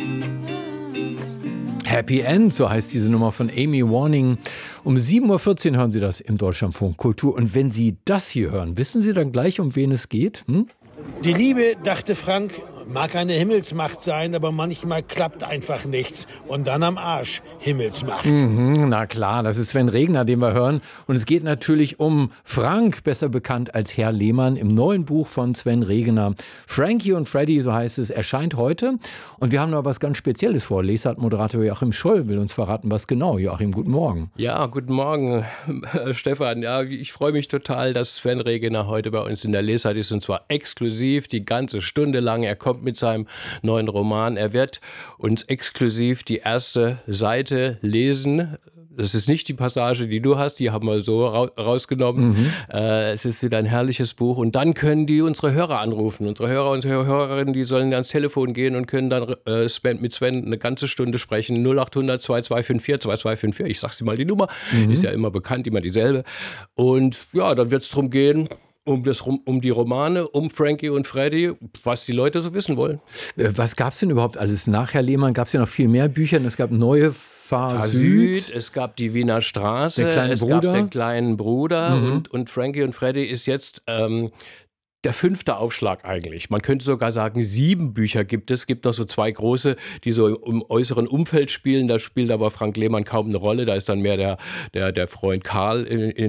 Happy End, so heißt diese Nummer von Amy Warning. Um 7.14 Uhr hören Sie das im Deutschlandfunk Kultur. Und wenn Sie das hier hören, wissen Sie dann gleich, um wen es geht? Die Liebe, dachte Frank, mag eine Himmelsmacht sein, aber manchmal klappt einfach nichts. Und dann am Arsch Himmelsmacht. Na klar, das ist Sven Regner, den wir hören. Und es geht natürlich um Frank, besser bekannt als Herr Lehmann, im neuen Buch von Sven Regner. Frankie und Freddy, so heißt es, erscheint heute. Und wir haben noch was ganz Spezielles vor. Lesart-Moderator Joachim Scholl will uns verraten, was genau. Joachim, guten Morgen. Ja, guten Morgen, Stefan. Ja, ich freue mich total, dass Sven Regner heute bei uns in der Lesart ist. Und zwar exklusiv, die ganze Stunde lang. Er kommt mit seinem neuen Roman. Er wird uns exklusiv die erste Seite lesen. Das ist nicht die Passage, die du hast, die haben wir so rausgenommen. Es ist wieder ein herrliches Buch. Und dann können die unsere Hörer anrufen. Unsere Hörer und Hörerinnen, die sollen ans Telefon gehen und können dann mit Sven eine ganze Stunde sprechen. 0800 2254 2254. Ich sag sie mal die Nummer. Ist ja immer bekannt, immer dieselbe. Und ja, dann wird es darum gehen, um die Romane, um Frankie und Freddy, was die Leute so wissen wollen. Was gab es denn überhaupt alles? Nach Herr Lehmann gab es ja noch viel mehr Bücher. Es gab neue Fahr Süd, es gab die Wiener Straße, es gab den kleinen Bruder und Frankie und Freddy ist jetzt der 5. Aufschlag eigentlich. Man könnte sogar sagen, 7 Bücher gibt es. Es gibt noch so 2 große, die so im äußeren Umfeld spielen. Da spielt aber Frank Lehmann kaum eine Rolle. Da ist dann mehr der Freund Karl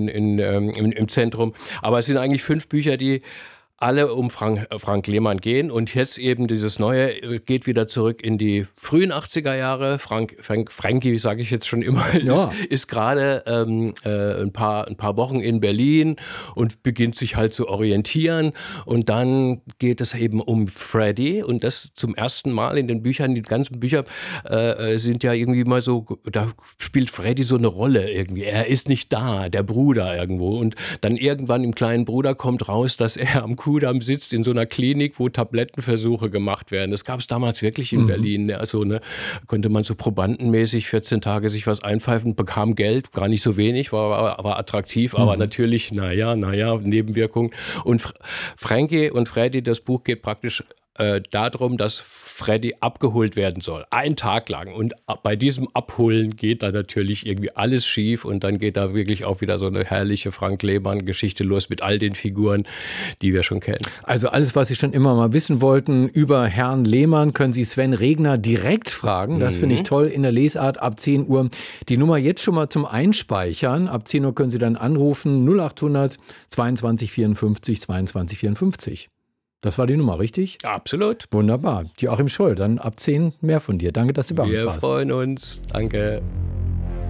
im Zentrum. Aber es sind eigentlich 5 Bücher, die alle um Frank Lehmann gehen. Und jetzt eben dieses Neue geht wieder zurück in die frühen 80er Jahre. Frankie, sage ich jetzt schon immer, ist gerade ein paar Wochen in Berlin und beginnt sich halt zu orientieren. Und dann geht es eben um Freddy. Und das zum ersten Mal in den Büchern. Die ganzen Bücher sind ja irgendwie mal so, da spielt Freddy so eine Rolle irgendwie. Er ist nicht da, der Bruder irgendwo. Und dann irgendwann im kleinen Bruder kommt raus, dass er am Kudamm sitzt in so einer Klinik, wo Tablettenversuche gemacht werden. Das gab es damals wirklich in Berlin. Also konnte man so probandenmäßig 14 Tage sich was einpfeifen, bekam Geld, gar nicht so wenig, war attraktiv, aber natürlich, Nebenwirkungen. Und Frankie und Freddy, das Buch geht praktisch darum, dass Freddy abgeholt werden soll. 1 Tag lang. Und bei diesem Abholen geht da natürlich irgendwie alles schief und dann geht da wirklich auch wieder so eine herrliche Frank Lehmann-Geschichte los mit all den Figuren, die wir schon kennen. Also alles, was Sie schon immer mal wissen wollten über Herrn Lehmann, können Sie Sven Regner direkt fragen. Das finde ich toll in der Lesart ab 10 Uhr. Die Nummer jetzt schon mal zum Einspeichern. Ab 10 Uhr können Sie dann anrufen 0800 22 54 22 54. Das war die Nummer, richtig? Absolut. Wunderbar. Joachim Scholl, dann ab 10 mehr von dir. Danke, dass du bei uns warst. Wir freuen uns. Danke.